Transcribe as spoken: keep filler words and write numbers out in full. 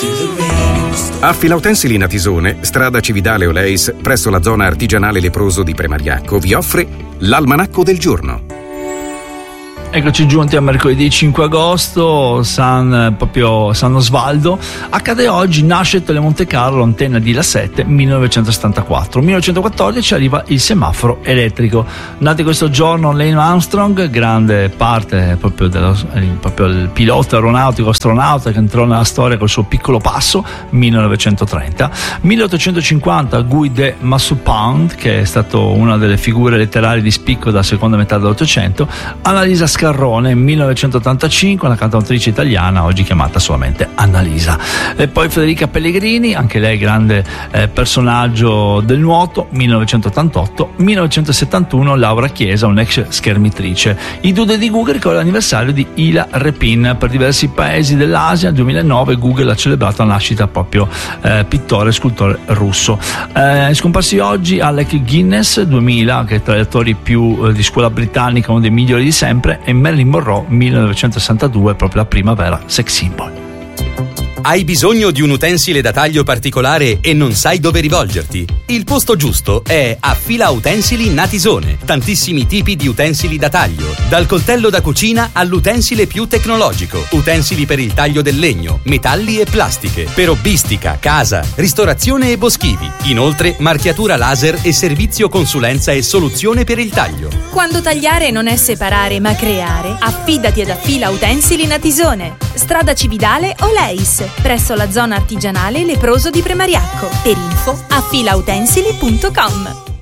Affila Utensili Natisone, strada Cividale Oleis, presso la zona artigianale leproso di Premariacco, vi offre l'Almanacco del Giorno. Eccoci giunti a mercoledì cinque agosto, San, proprio San Osvaldo. Accade oggi, nasce Tele Monte Carlo, antenna di La sette, millenovecentosettantaquattro. millenovecentoquattordici arriva il semaforo elettrico. Nato questo giorno Neil Armstrong, grande parte proprio, dello, proprio il pilota aeronautico, astronauta che entrò nella storia col suo piccolo passo, millenovecentotrenta. milleottocentocinquanta Guy de Maupassant, che è stato una delle figure letterarie di spicco della seconda metà dell'Ottocento. Annalisa Scarrone, millenovecentottantacinque, una cantautrice italiana oggi chiamata solamente Annalisa. E poi Federica Pellegrini, anche lei grande eh, personaggio del nuoto, millenovecentottantotto. millenovecentosettantuno Laura Chiesa, un'ex schermitrice. I Dude di Google, che è l'anniversario di Ila Repin. Per diversi paesi dell'Asia, nel duemilanove Google ha celebrato la nascita proprio eh, pittore e scultore russo. Eh, è scomparsi oggi Alec Guinness, duemila, che è tra gli attori più eh, di scuola britannica, uno dei migliori di sempre, e Marilyn Monroe, millenovecentosessantadue, proprio la primavera sex symbol. Hai bisogno di un utensile da taglio particolare e non sai dove rivolgerti? Il posto giusto è Affila Utensili Natisone. Tantissimi tipi di utensili da taglio, dal coltello da cucina all'utensile più tecnologico. Utensili per il taglio del legno, metalli e plastiche, per hobbistica, casa, ristorazione e boschivi. Inoltre marchiatura laser e servizio consulenza e soluzione per il taglio. Quando tagliare non è separare ma creare, affidati ad Affila Utensili Natisone. Strada Cividale Oleis, presso la zona artigianale leproso di Premariacco. Per info affilautensili punto com.